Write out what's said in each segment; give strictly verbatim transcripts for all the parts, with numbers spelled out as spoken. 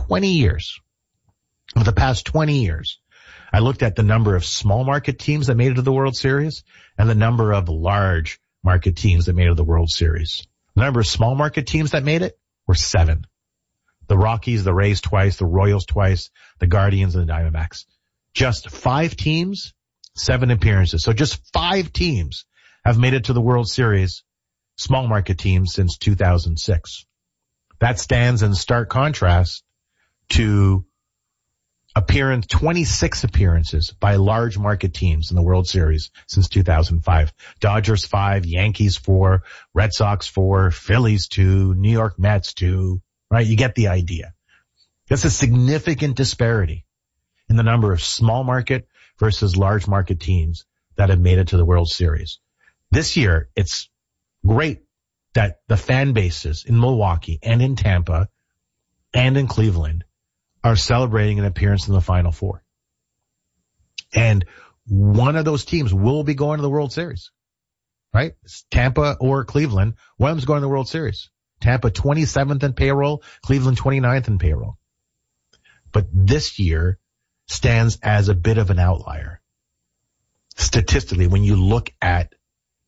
twenty years, over the past twenty years, I looked at the number of small market teams that made it to the World Series and the number of large market teams that made it to the World Series. The number of small market teams that made it were seven. The Rockies, the Rays twice, the Royals twice, the Guardians, and the Diamondbacks. Just five teams, seven appearances. So just five teams have made it to the World Series, small market teams, since two thousand six. That stands in stark contrast to appearance, twenty-six appearances by large market teams in the World Series since two thousand five. Dodgers five, Yankees four, Red Sox four, Phillies two, New York Mets two. Right? You get the idea. That's a significant disparity in the number of small market versus large market teams that have made it to the World Series. This year, it's great that the fan bases in Milwaukee and in Tampa and in Cleveland are celebrating an appearance in the Final Four. And one of those teams will be going to the World Series, right? It's Tampa or Cleveland. One of them's going to the World Series. Tampa twenty-seventh in payroll, Cleveland twenty-ninth in payroll. But this year stands as a bit of an outlier. Statistically, when you look at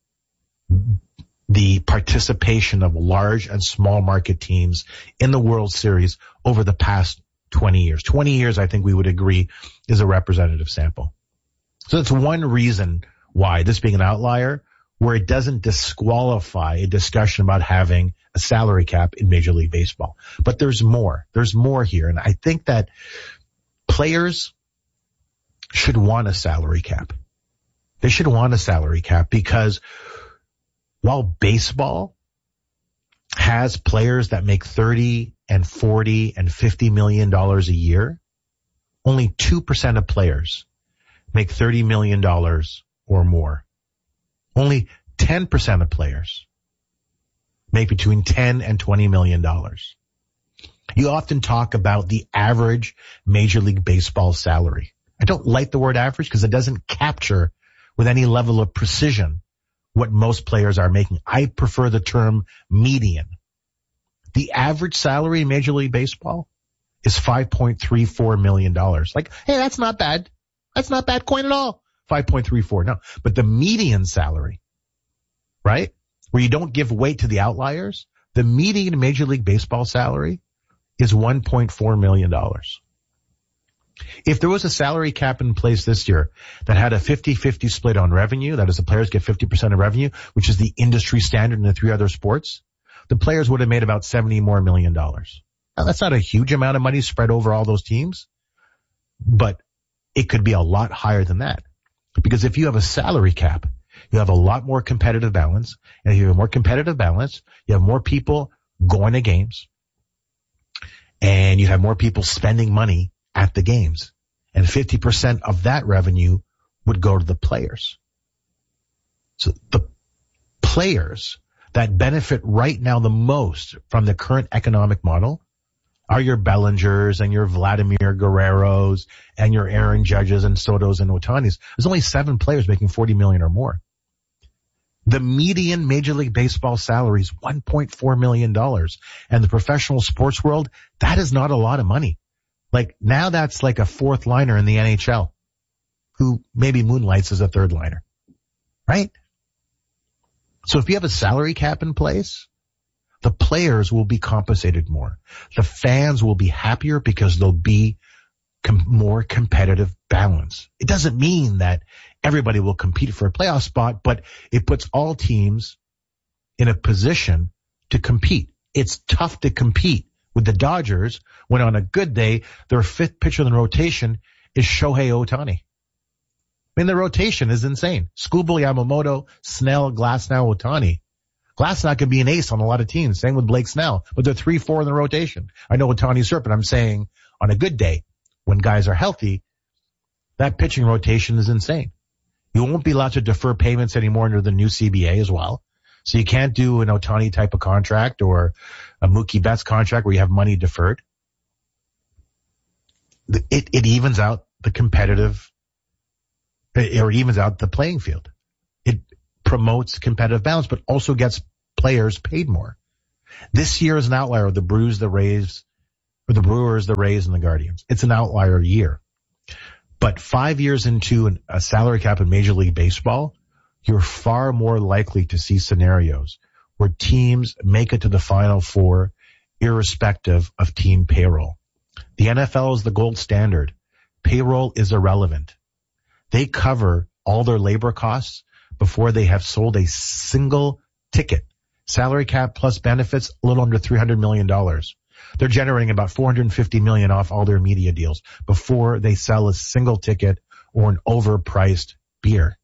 the participation of large and small market teams in the World Series over the past twenty years. twenty years, I think we would agree, is a representative sample. So that's one reason why, this being an outlier, where it doesn't disqualify a discussion about having a salary cap in Major League Baseball. But there's more. There's more here. And I think that players should want a salary cap. They should want a salary cap because while baseball has players that make thirty and forty and fifty million dollars a year, only two percent of players make thirty million dollars or more. Only ten percent of players make between ten and twenty million dollars. You often talk about the average Major League Baseball salary. I don't like the word average because it doesn't capture with any level of precision what most players are making. I prefer the term median. The average salary in Major League Baseball is five point three four million dollars. Like, hey, that's not bad. That's not bad coin at all. five point three four. No, but the median salary, right, where you don't give weight to the outliers, the median Major League Baseball salary is one point four million dollars. If there was a salary cap in place this year that had a fifty-fifty split on revenue, that is the players get fifty percent of revenue, which is the industry standard in the three other sports, the players would have made about seventy more million dollars. Now, that's not a huge amount of money spread over all those teams, but it could be a lot higher than that. Because if you have a salary cap, you have a lot more competitive balance. And if you have a more competitive balance, you have more people going to games. And you have more people spending money at the games. And fifty percent of that revenue would go to the players. So the players that benefit right now the most from the current economic model are your Bellingers and your Vladimir Guerreros and your Aaron Judges and Sotos and Otanis. There's only seven players making forty million or more. The median Major League Baseball salary is one point four million dollars. And the professional sports world, that is not a lot of money. Like now that's like a fourth liner in the N H L who maybe moonlights as a third liner, right? So if you have a salary cap in place, the players will be compensated more. The fans will be happier because there'll be com- more competitive balance. It doesn't mean that everybody will compete for a playoff spot, but it puts all teams in a position to compete. It's tough to compete with the Dodgers when on a good day, their fifth pitcher in the rotation is Shohei Ohtani. I mean, the rotation is insane. Skubal, Yamamoto, Snell, Glasnow, Ohtani. Glasnow can be an ace on a lot of teams. Same with Blake Snell, but they're three, four in the rotation. I know Ohtani's hurt, but I'm saying on a good day, when guys are healthy, that pitching rotation is insane. You won't be allowed to defer payments anymore under the new C B A as well. So you can't do an Ohtani type of contract or a Mookie Betts contract where you have money deferred. It, it evens out the competitive, or evens out the playing field. It promotes competitive balance, but also gets players paid more. This year is an outlier. The Brews, the Rays, or the Brewers, the Rays, and the Guardians. It's an outlier year. But five years into an, a salary cap in Major League Baseball, you're far more likely to see scenarios where teams make it to the Final Four irrespective of team payroll. The N F L is the gold standard. Payroll is irrelevant. They cover all their labor costs before they have sold a single ticket. Salary cap plus benefits, a little under three hundred million dollars. They're generating about four hundred fifty million dollars off all their media deals before they sell a single ticket or an overpriced beer.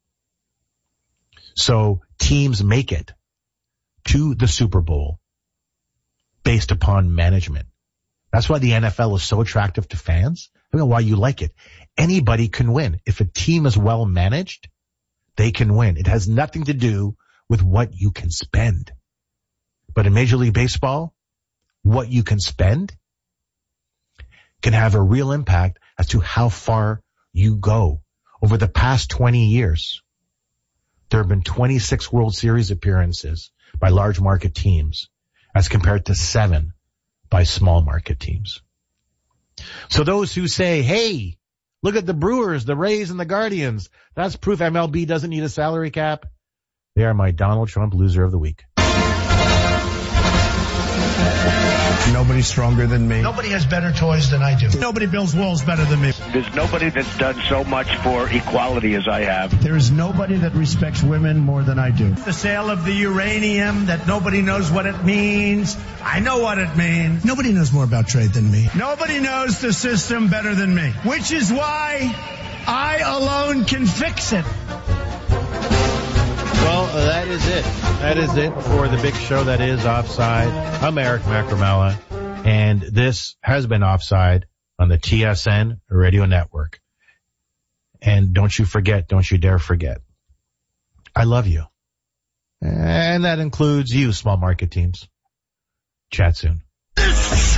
So teams make it to the Super Bowl based upon management. That's why the N F L is so attractive to fans. I don't know why you like it. Anybody can win. If a team is well managed, they can win. It has nothing to do with what you can spend. But in Major League Baseball, what you can spend can have a real impact as to how far you go. Over the past twenty years, there have been twenty-six World Series appearances by large market teams as compared to seven by small market teams. So those who say, hey, look at the Brewers, the Rays, and the Guardians, that's proof M L B doesn't need a salary cap. They are my Donald Trump loser of the week. Nobody's stronger than me. Nobody has better toys than I do. Nobody builds walls better than me. There's nobody that's done so much for equality as I have. There is nobody that respects women more than I do. The sale of the uranium that nobody knows what it means. I know what it means. Nobody knows more about trade than me. Nobody knows the system better than me, which is why I alone can fix it. Well, uh, that is it. That is it for the big show that is Offside. I'm Eric Macramella, and this has been Offside on the T S N Radio Network. And don't you forget, don't you dare forget, I love you. And that includes you, small market teams. Chat soon.